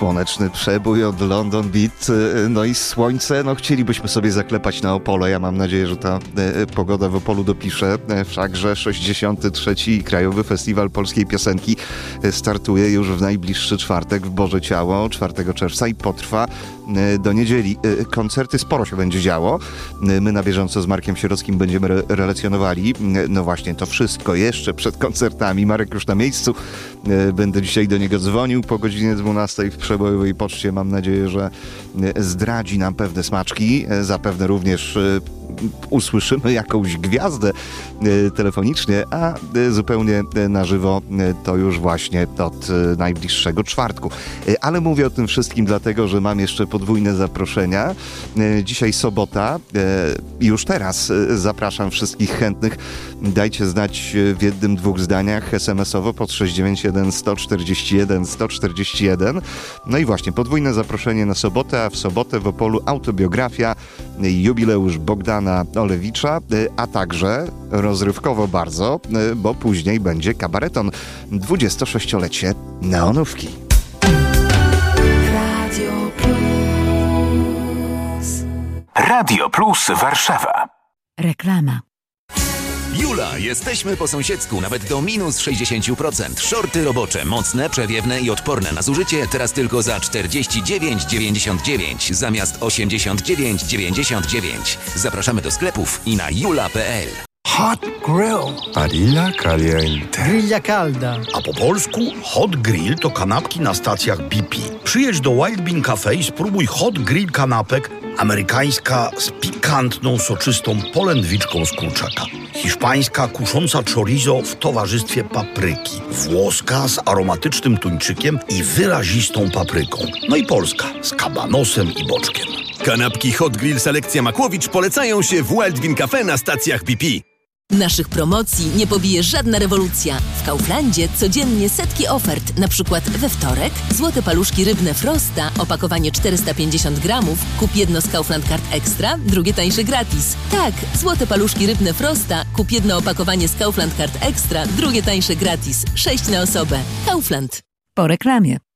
słoneczny przebój od London Beat, no i słońce, no chcielibyśmy sobie zaklepać na Opole. Ja mam nadzieję, że ta pogoda w Opolu dopisze, wszakże 63. Krajowy Festiwal Polskiej Piosenki startuje już w najbliższy czwartek w Boże Ciało, 4 czerwca i potrwa do niedzieli. Koncerty sporo się będzie działo. My na bieżąco z Markiem Sierockim będziemy relacjonowali, no właśnie to wszystko jeszcze przed koncertami. Marek już na miejscu. Będę dzisiaj do niego dzwonił po godzinie 12 w Przebojowej Poczcie. Mam nadzieję, że zdradzi nam pewne smaczki. Zapewne również usłyszymy jakąś gwiazdę telefonicznie, a zupełnie na żywo to już właśnie od najbliższego czwartku. Ale mówię o tym wszystkim dlatego, że mam jeszcze podwójne zaproszenia. Dzisiaj sobota. Już teraz zapraszam wszystkich chętnych. Dajcie znać w jednym, dwóch zdaniach SMS-owo pod 691 141 141. No i właśnie podwójne zaproszenie na sobotę, a w sobotę w Opolu autobiografia, jubileusz Bogdana Olewicza, a także rozrywkowo bardzo, bo później będzie kabareton 26-lecie Neonówki. Radio Plus Warszawa. Reklama. Jula, jesteśmy po sąsiedzku, nawet do minus 60%. Shorty robocze, mocne, przewiewne i odporne na zużycie, teraz tylko za 49,99 zamiast 89,99. Zapraszamy do sklepów i na jula.pl. Hot Grill. Barilla Caliente. Grilla calda. A po polsku Hot Grill to kanapki na stacjach BP. Przyjedź do Wild Bean Cafe i spróbuj Hot Grill kanapek. Amerykańska z pikantną, soczystą polędwiczką z kurczaka. Hiszpańska kusząca chorizo w towarzystwie papryki. Włoska z aromatycznym tuńczykiem i wyrazistą papryką. No i polska z kabanosem i boczkiem. Kanapki Hot Grill Selekcja Makłowicz polecają się w Wild Bean Cafe na stacjach BP. Naszych promocji nie pobije żadna rewolucja. W Kauflandzie codziennie setki ofert. Na przykład we wtorek złote paluszki rybne Frosta, opakowanie 450 gramów. Kup jedno z Kaufland Card Extra, drugie tańsze gratis. Tak, złote paluszki rybne Frosta. Kup jedno opakowanie z Kaufland Card Extra, drugie tańsze gratis. 6 na osobę. Kaufland. Po reklamie.